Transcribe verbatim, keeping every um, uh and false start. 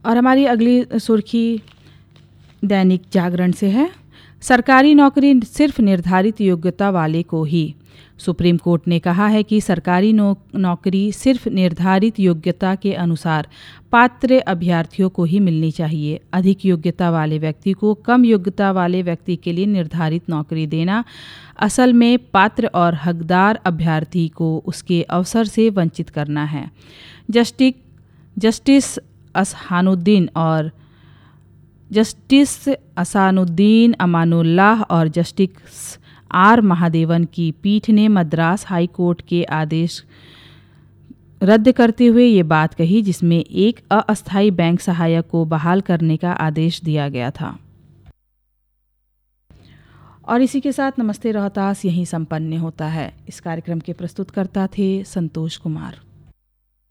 और हमारी अगली सुर्खी दैनिक जागरण से है। सरकारी नौकरी सिर्फ निर्धारित योग्यता वाले को ही। सुप्रीम कोर्ट ने कहा है कि सरकारी नौ, नौकरी सिर्फ निर्धारित योग्यता के अनुसार पात्र अभ्यर्थियों को ही मिलनी चाहिए। अधिक योग्यता वाले व्यक्ति को कम योग्यता वाले व्यक्ति के लिए निर्धारित नौकरी देना असल में पात्र और हकदार अभ्यर्थी को उसके अवसर से वंचित करना है। जस्टिस जस्टिस असहानुद्दीन और जस्टिस असानुद्दीन अमानुल्लाह और जस्टिस आर महादेवन की पीठ ने मद्रास हाई कोर्ट के आदेश रद्द करते हुए ये बात कही, जिसमें एक अस्थायी बैंक सहायक को बहाल करने का आदेश दिया गया था। और इसी के साथ नमस्ते रोहतास यहीं संपन्न होता है। इस कार्यक्रम के प्रस्तुतकर्ता थे संतोष कुमार।